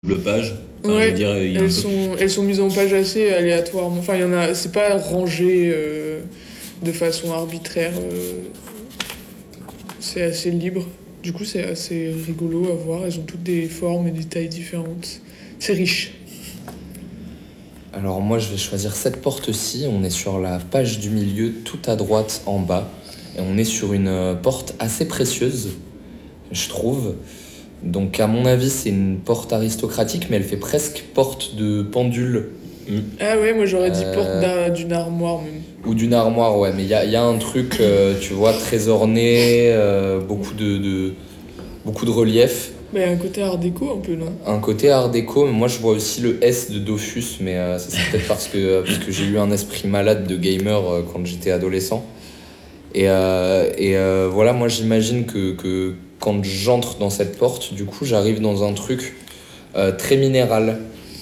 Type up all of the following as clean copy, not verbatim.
page. Enfin, je Ouais, veux dire, il y a un peu... elles sont mises en page assez aléatoirement. Enfin, il y en a, c'est pas rangé de façon arbitraire. C'est assez libre. Du coup, c'est assez rigolo à voir. Elles ont toutes des formes et des tailles différentes. C'est riche. Alors moi je vais choisir cette porte-ci, on est sur la page du milieu tout à droite en bas et on est sur une porte assez précieuse, je trouve. Donc à mon avis c'est une porte aristocratique mais elle fait presque porte de pendule Ah ouais, moi j'aurais dit porte Euh, d'une armoire même. ou d'une armoire, ouais, mais il y a un truc, tu vois, très orné, beaucoup de relief. Mais il y a un côté art déco un peu, non? Un côté art déco, mais moi je vois aussi le S de Dofus, mais ça c'est peut-être parce que j'ai eu un esprit malade de gamer quand j'étais adolescent. Voilà, moi j'imagine que quand j'entre dans cette porte, du coup j'arrive dans un truc très minéral.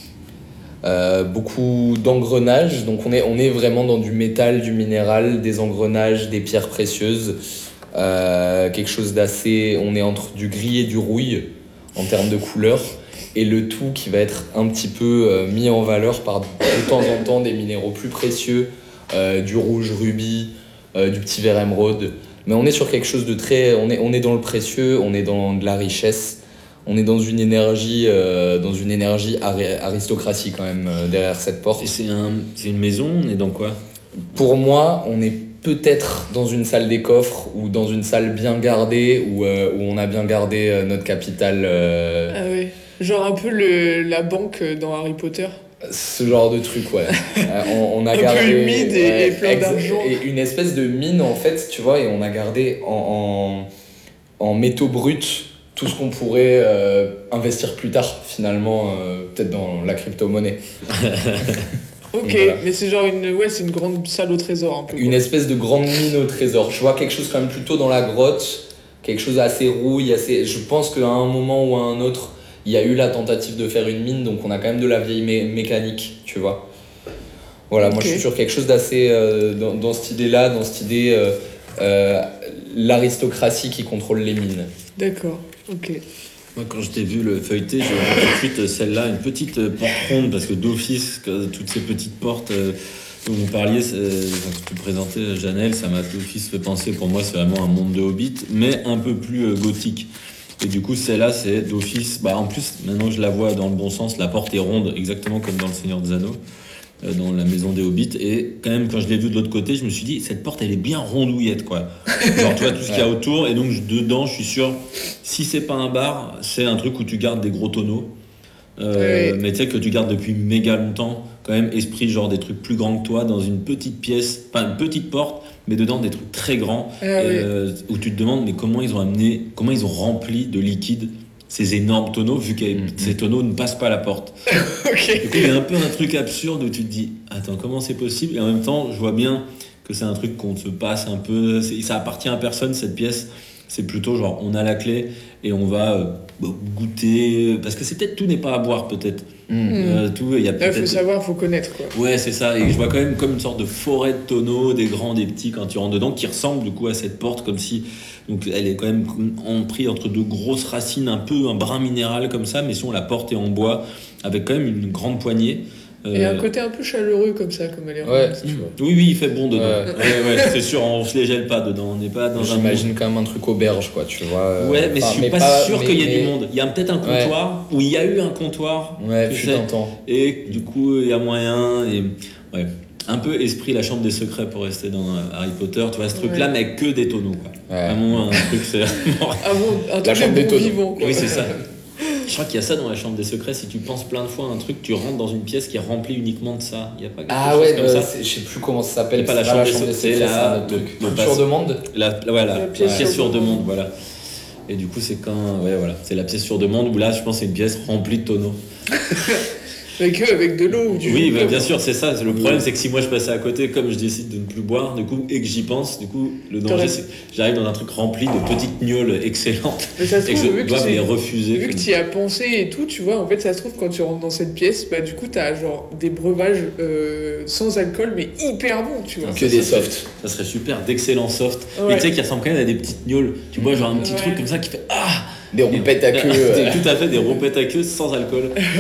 Beaucoup d'engrenages, donc on est vraiment dans du métal, du minéral, des engrenages, des pierres précieuses. Quelque chose d'assez... On est entre du gris et du rouille en termes de couleur, et le tout qui va être un petit peu mis en valeur par de temps en temps des minéraux plus précieux, du rouge rubis, du petit vert émeraude. Mais on est sur quelque chose de très... on est dans le précieux, on est dans de la richesse, on est dans une énergie aristocratie quand même derrière cette porte. Et c'est une maison, on est dans quoi? Pour moi, on est peut-être dans une salle des coffres ou dans une salle bien gardée où on a bien gardé notre capital. Ah ouais. Genre un peu la banque dans Harry Potter. Ce genre de truc, ouais. On a Un peu gardé. humide et plein d'argent. Et une espèce de mine, en fait, tu vois, et on a gardé en métaux bruts tout ce qu'on pourrait investir plus tard, finalement, peut-être dans la crypto-monnaie. Ok, Voilà. mais c'est genre c'est une grande salle au trésor un peu. Une Quoi. espèce de grande mine au trésor. Je vois quelque chose quand même plutôt dans la grotte, quelque chose assez rouille, assez... Je pense qu'à un moment ou à un autre, il y a eu la tentative de faire une mine, donc on a quand même de la vieille mécanique, tu vois. Voilà, moi Ok. je suis sur quelque chose d'assez... dans cette idée-là, dans cette idée... l'aristocratie qui contrôle les mines. D'accord, ok. Moi, quand je t'ai vu le feuilleter, j'ai vu tout de suite celle-là, une petite porte ronde, parce que d'office, toutes ces petites portes dont vous parliez, quand tu présentais Janelle, ça m'a d'office fait penser, pour moi, c'est vraiment un monde de Hobbit, mais un peu plus gothique. Et du coup, celle-là, c'est d'office. Bah, en plus, maintenant je la vois dans le bon sens, la porte est ronde, exactement comme dans Le Seigneur des Anneaux, dans la maison des Hobbits. Et quand même, quand je l'ai vue de l'autre côté, je me suis dit, cette porte, elle est bien rondouillette, quoi. Genre, tu vois, tout ce qu'il y a autour. Et donc, dedans, je suis sûr, si c'est pas un bar, c'est un truc où tu gardes des gros tonneaux. Ouais. Mais tu sais que tu gardes depuis méga longtemps, quand même, esprit, genre des trucs plus grands que toi, dans une petite pièce, pas une petite porte, mais dedans des trucs très grands, Ah ouais. où tu te demandes, mais comment ils ont rempli de liquide ces énormes tonneaux, vu que ces tonneaux ne passent pas à la porte. Ok. Du coup, il y a un peu un truc absurde où tu te dis, attends, comment c'est possible? Et en même temps, je vois bien que c'est un truc qu'on se passe un peu, ça appartient à personne, cette pièce. C'est plutôt genre, on a la clé et on va goûter, parce que c'est peut-être tout n'est pas à boire, peut-être. Tout, il y a Là, peut-être. faut savoir, faut connaître quoi. Ouais, c'est ça. Et je vois quand même comme une sorte de forêt de tonneaux, des grands, des petits, quand tu rentres dedans, qui ressemble du coup à cette porte, comme si. Donc elle est quand même pris entre deux grosses racines, un peu un brin minéral comme ça, mais sinon la porte est en bois, avec quand même une grande poignée. Et un côté un peu chaleureux comme ça, comme elle est Ouais. ronde, tu vois. Oui, oui, il fait bon dedans. Ouais. Ouais, c'est sûr, on se les gèle pas dedans. On n'est pas dans un. J'imagine quand même un truc auberge, quoi, tu vois. Ouais, mais Enfin, je suis pas sûr qu'il y ait mais- du monde. Il y a peut-être un comptoir, où il y a eu un comptoir. Ouais, tu fut sais, un temps. et du coup, il y a moyen. Et ouais, un peu esprit la chambre des secrets pour rester dans Harry Potter. Tu vois, ce truc-là, Ouais. mais avec que des tonneaux, quoi. Ouais. Vraiment, un truc, c'est. Ah bon, un La truc chambre de des bon tonneaux. vivant quoi. Oui, c'est ça. Je crois qu'il y a ça dans la chambre des secrets. Si tu penses plein de fois à un truc, tu rentres dans une pièce qui est remplie uniquement de ça. Il n'y a pas quelque Ah chose ouais, comme ça. je sais plus comment ça s'appelle. C'est pas la c'est chambre des des secrets, c'est secrets, c'est un la- autre truc. le Culture passe- de monde. Voilà, La pièce sur sur demande, demande. voilà. Et du coup, c'est quand. Ouais, voilà. C'est la pièce sur demande où là, je pense que c'est une pièce remplie de tonneaux. Avec de l'eau ou du Oui, jus de bah, pomme. bien sûr, c'est ça. Le problème, c'est que si moi je passais à côté, comme je décide de ne plus boire, du coup, et que j'y pense, du coup, le danger, T'aurais- c'est que j'arrive dans un truc rempli de petites gnôles excellentes Mais ça se et que trouve, je vu que dois c'est- les refuser. Vu que tu y as pensé et tout, tu vois, en fait, ça se trouve, quand tu rentres dans cette pièce, bah, du coup, t'as genre des breuvages sans alcool, mais hyper bons, tu vois. Que des softs. Ça serait super, d'excellents soft. Ouais. Et tu sais, qui ressemble quand même à des petites gnôles. Tu vois, genre un petit Ouais. truc comme ça qui fait Ah Des roupettes à queue. Tout à fait, des roupettes à queue sans alcool.